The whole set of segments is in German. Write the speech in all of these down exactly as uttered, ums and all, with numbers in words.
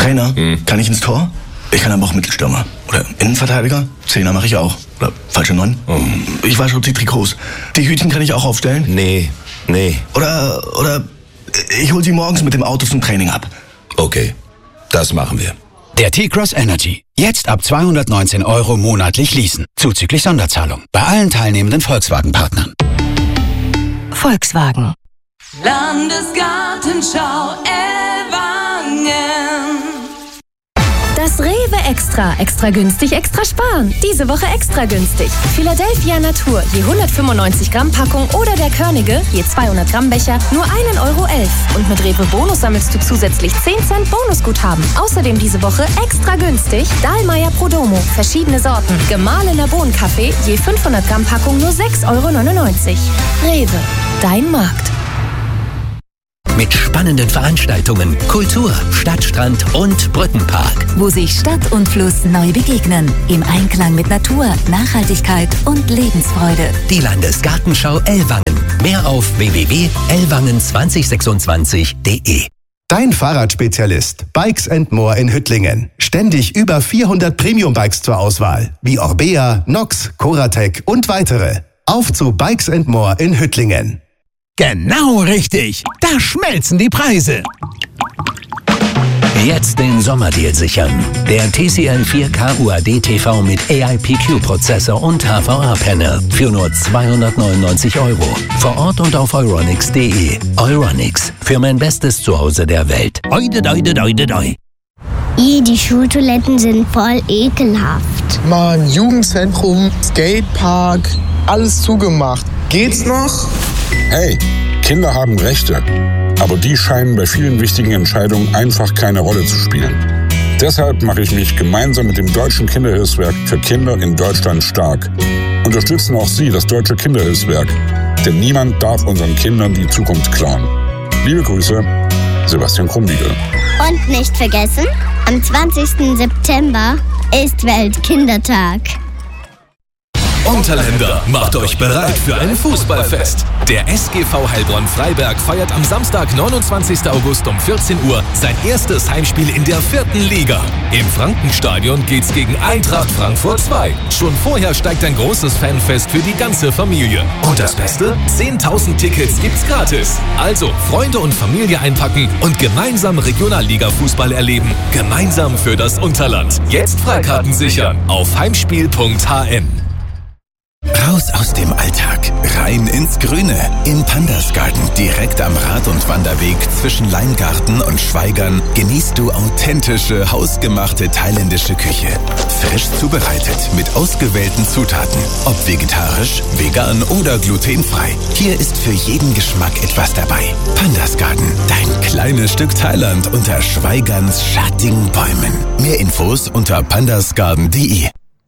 Trainer, hm. kann ich ins Tor? Ich kann aber auch Mittelstürmer. Oder Innenverteidiger? Zehner mache ich auch. Oder falsche Neun? Oh. Ich wasche die Trikots. Die Hütchen kann ich auch aufstellen? Nee, nee. Oder, oder ich hol sie morgens mit dem Auto zum Training ab. Okay, das machen wir. Der T-Cross Energy. Jetzt ab zweihundertneunzehn Euro monatlich leasen. Zuzüglich Sonderzahlung. Bei allen teilnehmenden Volkswagen-Partnern. Volkswagen. Landesgartenschau Ellwangen. Das Rewe Extra. Extra günstig, extra sparen. Diese Woche extra günstig. Philadelphia Natur, je hundertfünfundneunzig Gramm Packung oder der Körnige, je zweihundert Gramm Becher, nur ein Euro elf. Und mit Rewe Bonus sammelst du zusätzlich zehn Cent Bonusguthaben. Außerdem diese Woche extra günstig Dahlmeier Prodomo, verschiedene Sorten. Gemahlener Bohnenkaffee, je fünfhundert Gramm Packung nur sechs Euro neunundneunzig. Rewe, dein Markt. Mit spannenden Veranstaltungen, Kultur, Stadtstrand und Brückenpark. Wo sich Stadt und Fluss neu begegnen. Im Einklang mit Natur, Nachhaltigkeit und Lebensfreude. Die Landesgartenschau Ellwangen. Mehr auf w w w punkt ellwangen zwanzig sechsundzwanzig punkt de. Dein Fahrradspezialist Bikes and More in Hüttlingen. Ständig über vierhundert Premium-Bikes zur Auswahl. Wie Orbea, Nox, Coratec und weitere. Auf zu Bikes and More in Hüttlingen. Genau richtig. Da schmelzen die Preise. Jetzt den Sommerdeal sichern. Der T C L vier K U A D T V mit A I P Q-Prozessor und H V A-Panel für nur zweihundertneunundneunzig Euro. Vor Ort und auf euronics punkt de. Euronics, für mein bestes Zuhause der Welt. Oide, oide, oide, oide. I, die Schultoiletten sind voll ekelhaft. Mann, Jugendzentrum, Skatepark, alles zugemacht. Geht's noch? Hey, Kinder haben Rechte, aber die scheinen bei vielen wichtigen Entscheidungen einfach keine Rolle zu spielen. Deshalb mache ich mich gemeinsam mit dem Deutschen Kinderhilfswerk für Kinder in Deutschland stark. Unterstützen auch Sie das Deutsche Kinderhilfswerk, denn niemand darf unseren Kindern die Zukunft klauen. Liebe Grüße, Sebastian Krumbiegel. Und nicht vergessen, am zwanzigsten September ist Weltkindertag. Unterländer, macht euch bereit für ein Fußballfest. Der S G V Heilbronn Freiberg feiert am Samstag, neunundzwanzigsten August um vierzehn Uhr sein erstes Heimspiel in der vierten Liga. Im Frankenstadion geht's gegen Eintracht Frankfurt zwei. Schon vorher steigt ein großes Fanfest für die ganze Familie. Und das Beste? zehntausend Tickets gibt's gratis. Also Freunde und Familie einpacken und gemeinsam Regionalliga-Fußball erleben. Gemeinsam für das Unterland. Jetzt Freikarten sichern auf heimspiel punkt h n. Raus aus dem Alltag, rein ins Grüne. Im Pandasgarten, direkt am Rad- und Wanderweg zwischen Leingarten und Schweigern, genießt du authentische, hausgemachte thailändische Küche. Frisch zubereitet, mit ausgewählten Zutaten. Ob vegetarisch, vegan oder glutenfrei. Hier ist für jeden Geschmack etwas dabei. Pandasgarten, dein kleines Stück Thailand unter Schweigerns schattigen Bäumen. Mehr Infos unter pandasgarten punkt de.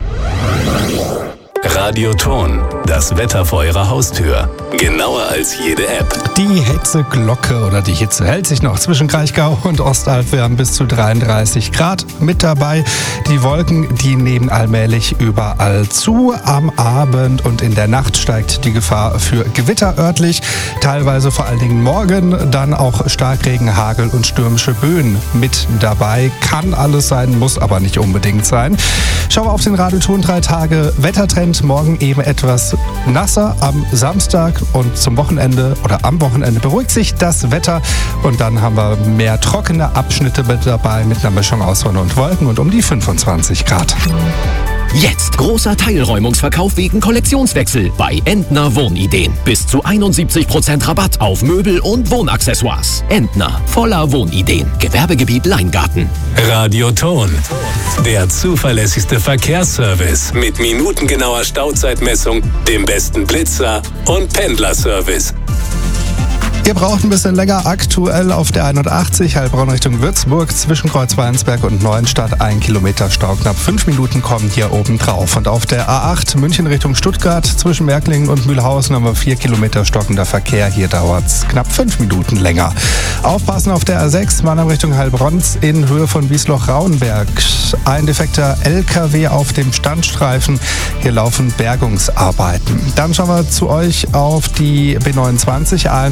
Radioton, das Wetter vor Ihrer Haustür. Genauer als jede App. Die Hitzeglocke oder die Hitze hält sich noch zwischen Kraichgau und Ostalb. Wir haben bis zu dreiunddreißig Grad mit dabei. Die Wolken, die nehmen allmählich überall zu. Am Abend und in der Nacht steigt die Gefahr für Gewitter örtlich. Teilweise vor allen Dingen morgen dann auch Starkregen, Hagel und stürmische Böen mit dabei. Kann alles sein, muss aber nicht unbedingt sein. Schauen wir auf den Radioton drei Tage Wettertrend. Morgen eben etwas nasser am Samstag und zum Wochenende oder am Wochenende beruhigt sich das Wetter und dann haben wir mehr trockene Abschnitte mit dabei mit einer Mischung aus Sonne und Wolken und um die fünfundzwanzig Grad. Jetzt großer Teilräumungsverkauf wegen Kollektionswechsel bei Entner Wohnideen. Bis zu einundsiebzig Prozent Rabatt auf Möbel und Wohnaccessoires. Entner, voller Wohnideen. Gewerbegebiet Leingarten. Radioton, der zuverlässigste Verkehrsservice mit minutengenauer Stauzeitmessung, dem besten Blitzer und Pendlerservice. Ihr braucht ein bisschen länger. Aktuell auf der einundachtzig Heilbronn Richtung Würzburg zwischen Kreuzweinsberg und Neuenstadt. Ein Kilometer Stau, knapp fünf Minuten kommen hier oben drauf. Und auf der A acht München Richtung Stuttgart zwischen Merklingen und Mühlhausen haben wir vier Kilometer stockender Verkehr. Hier dauert es knapp fünf Minuten länger. Aufpassen auf der A sechs Mannheim Richtung Heilbronn in Höhe von Wiesloch-Rauenberg. Ein defekter L K W auf dem Standstreifen. Hier laufen Bergungsarbeiten. Dann schauen wir zu euch auf die B neunundzwanzig Aalen Richtung Stuttgart.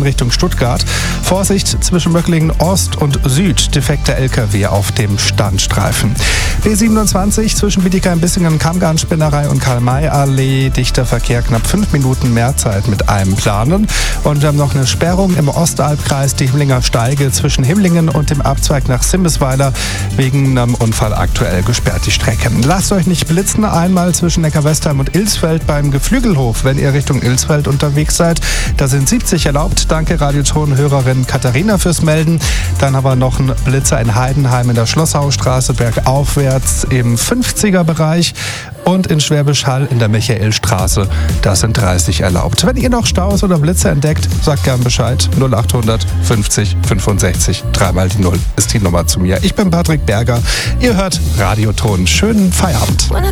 Stuttgart. Vorsicht zwischen Möcklingen Ost und Süd, defekter L K W auf dem Standstreifen. B siebenundzwanzig zwischen Bietigheim-Bissingen, Kammgarn-Spinnerei und Karl-May-Allee. Dichter Verkehr, knapp fünf Minuten mehr Zeit mit einem Planen. Und wir haben noch eine Sperrung im Ostalbkreis, die Himmlinger Steige zwischen Himmlingen und dem Abzweig nach Simbesweiler. Wegen einem Unfall aktuell gesperrt die Strecke. Lasst euch nicht blitzen, einmal zwischen Neckar-Westheim und Ilsfeld beim Geflügelhof, wenn ihr Richtung Ilsfeld unterwegs seid. Da sind siebzig erlaubt. Danke Radioton-Hörerin Katharina fürs Melden. Dann haben wir noch einen Blitzer in Heidenheim in der Schlosshausstraße bergaufwärts im fünfziger-Bereich. Und in Schwäbisch Hall in der Michaelstraße, da sind dreißig erlaubt. Wenn ihr noch Staus oder Blitze entdeckt, sagt gern Bescheid. null achthundert fünfzig fünfundsechzig, dreimal die Null ist die Nummer zu mir. Ich bin Patrick Berger. Ihr hört Radioton. Schönen Feierabend.